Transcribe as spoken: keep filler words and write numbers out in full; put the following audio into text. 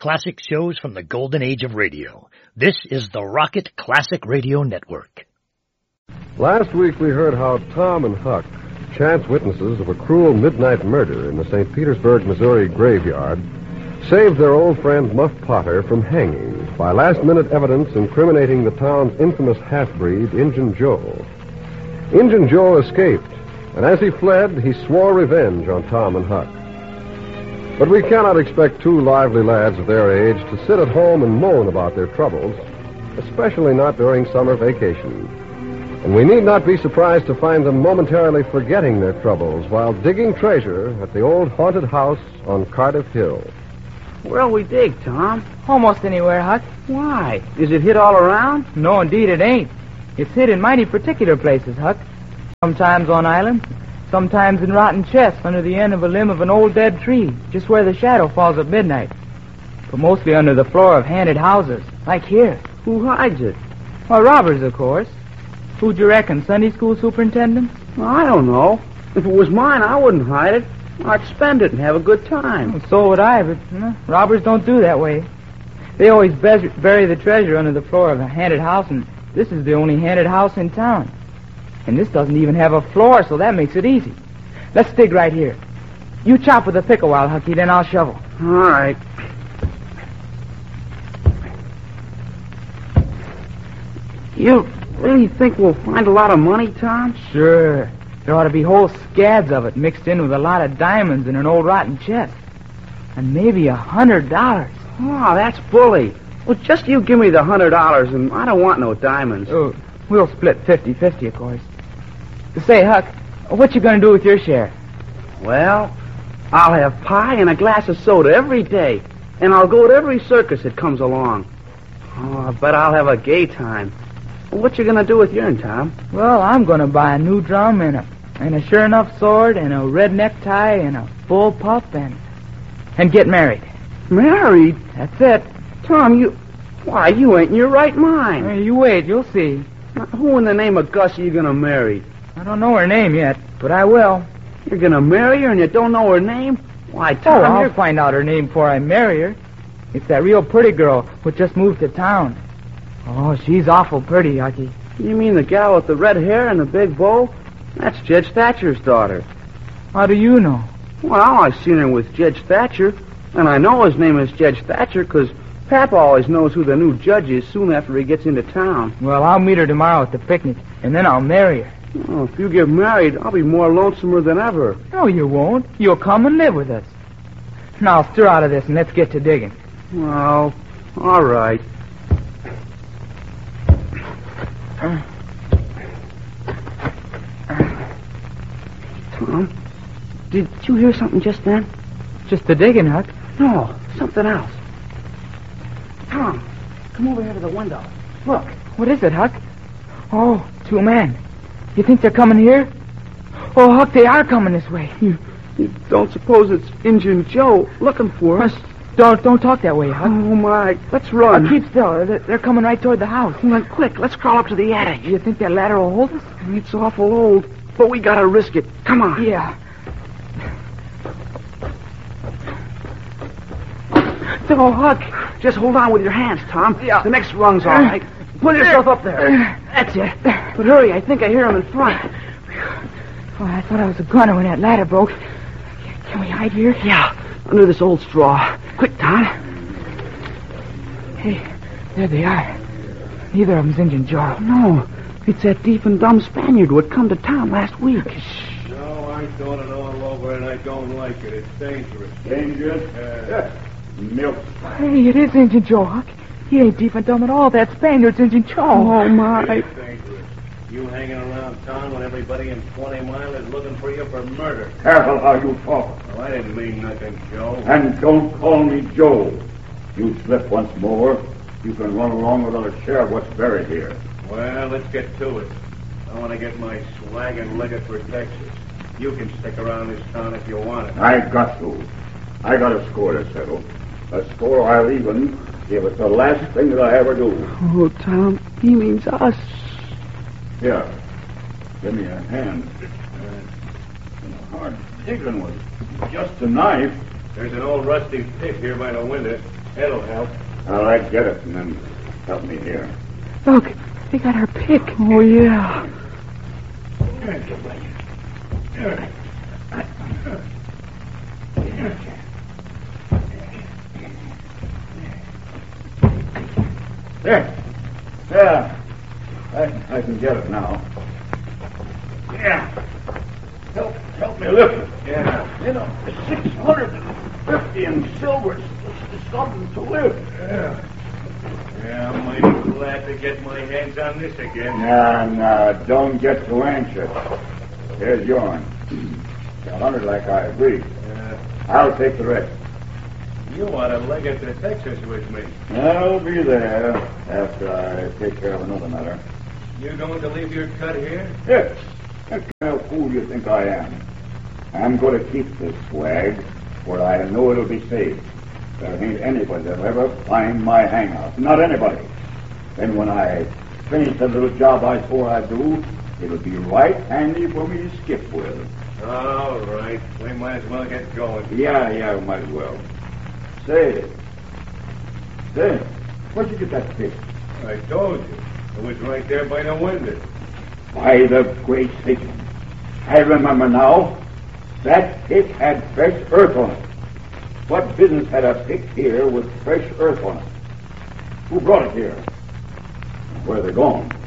Classic shows from the golden age of radio. This is the Rocket Classic Radio Network. Last week we heard how Tom and Huck, chance witnesses of a cruel midnight murder in the Saint Petersburg, Missouri graveyard, saved their old friend Muff Potter from hanging by last-minute evidence incriminating the town's infamous half-breed, Injun Joe. Injun Joe escaped, and as he fled, he swore revenge on Tom and Huck. But we cannot expect two lively lads of their age to sit at home and moan about their troubles, especially not during summer vacation. And we need not be surprised to find them momentarily forgetting their troubles while digging treasure at the old haunted house on Cardiff Hill. Where'll we dig, Tom? Almost anywhere, Huck. Why? Is it hid all around? No, indeed it ain't. It's hid in mighty particular places, Huck. Sometimes on islands, sometimes in rotten chests under the end of a limb of an old dead tree, just where the shadow falls at midnight. But mostly under the floor of haunted houses, like here. Who hides it? Well, robbers, of course. Who'd you reckon, Sunday school superintendent? Well, I don't know. If it was mine, I wouldn't hide it. I'd spend it and have a good time. Well, so would I, but you know, robbers don't do that way. They always be- bury the treasure under the floor of a haunted house, and this is the only haunted house in town. And this doesn't even have a floor, so that makes it easy. Let's dig right here. You chop with a pick a while, Hucky, then I'll shovel. All right. You really think we'll find a lot of money, Tom? Sure. There ought to be whole scads of it mixed in with a lot of diamonds in an old rotten chest. And maybe a hundred dollars. Oh, that's bully. Well, just you give me the hundred dollars, and I don't want no diamonds. Oh, we'll split fifty-fifty, of course. Say, Huck, what you gonna do with your share? Well, I'll have pie and a glass of soda every day, and I'll go to every circus that comes along. Oh, I bet I'll have a gay time. What you gonna do with yourn, Tom? Well, I'm gonna buy a new drum and a and a sure enough sword and a red necktie and a bull pup and and get married. Married? That's it. Tom, you... Why, you ain't in your right mind. Hey, you wait, you'll see. Now, who in the name of Gus are you gonna marry? I don't know her name yet, but I will. You're gonna marry her and you don't know her name? Why, Tom, Oh, I'll you're... find out her name before I marry her. It's that real pretty girl who just moved to town. Oh, she's awful pretty, Hucky. You mean the gal with the red hair and the big bow? That's Judge Thatcher's daughter. How do you know? Well, I seen her with Judge Thatcher, and I know his name is Judge Thatcher because Papa always knows who the new judge is soon after he gets into town. Well, I'll meet her tomorrow at the picnic, and then I'll marry her. Oh, if you get married, I'll be more lonesomer than ever. No, you won't. You'll come and live with us. Now, stir out of this and let's get to digging. Well, all right. Tom, did you hear something just then? Just the digging, Huck. No, something else. Tom, come over here to the window. Look. What is it, Huck? Oh, two men. You think they're coming here? Oh, Huck, they are coming this way. You, you don't suppose it's Injun Joe looking for us? Don't don't talk that way, Huck. Oh, my. Let's run. Uh, keep still. They're, they're coming right toward the house. Well, then, quick, let's crawl up to the attic. You think that ladder will hold us? It's awful old, but we gotta risk it. Come on. Yeah. Oh, Huck. Just hold on with your hands, Tom. Yeah. The next rung's all right. Pull yourself up there. That's it. But hurry, I think I hear him in front. Oh, I thought I was a gunner when that ladder broke. Can we hide here? Yeah, under this old straw. Quick, Tom. Hey, there they are. Neither of them's Injun Joe. No, it's that deaf and dumb Spaniard who had come to town last week. No, I thought it all over, and I don't like it. It's dangerous. Dangerous? Uh, milk. Hey, it is Injun Joe, Huck. He ain't deaf and dumb at all. That Spaniard's Injun Joe. Oh, my. It's dangerous. You hanging around town when everybody in twenty mile is looking for you for murder. Careful how you talk. Well, I didn't mean nothing, Joe. And don't call me Joe. You slip once more, you can run along with our share of what's buried here. Well, let's get to it. I want to get my swag and leg it for Texas. You can stick around this town if you want it. I got to. I got a score to settle. A score I'll even if it's the last thing that I ever do. Oh, Tom, he means us. Here, give me a hand. Uh, hard digging was just a knife. There's an old rusty pick here by the window. It'll help. All right, get it, and then help me here. Look, they got our pick. Oh, yeah. There. There. I, I can get it now. Yeah. Help, help me lift it. Yeah. You know, six hundred fifty in silver is something to lift. Yeah. Yeah, I'm mighty glad to get my hands on this again. Nah, nah, don't get too anxious. Here's yours. A hundred like I agreed. Yeah. I'll take the rest. You ought to leg it to Texas with me. I'll be there after I take care of another matter. You going to leave your cut here? Yes. What kind of fool do you think I am? I'm going to keep this swag where I know it'll be safe. There ain't anybody that'll ever find my hangout. Not anybody. Then when I finish the little job I swore I'd do, it'll be right handy for me to skip with. All right. We might as well get going. Yeah, yeah, we might as well. Say, say, where'd you get that pick? I told you. It was right there by the window. By the great Satan. I remember now. That pick had fresh earth on it. What business had a pick here with fresh earth on it? Who brought it here? Where are they gone?